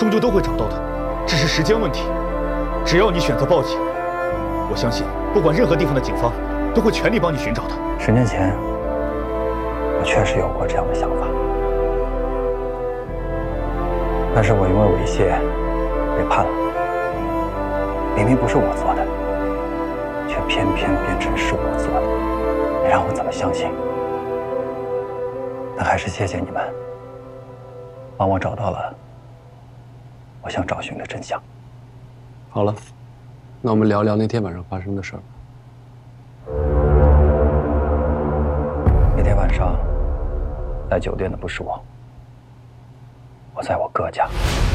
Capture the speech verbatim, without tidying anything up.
终究都会找到的，只是时间问题。只要你选择报警，我相信不管任何地方的警方都会全力帮你寻找的。 十年前，我确实有过这样的想法，但是我因为猥亵被判了。明明不是我做的，却偏偏变成是我做的，你让我怎么相信？但还是谢谢你们，帮我找到了我想找寻的真相。 好了，那我们聊聊那天晚上发生的事儿吧。 那天晚上，在酒店的不是我，我在我哥家。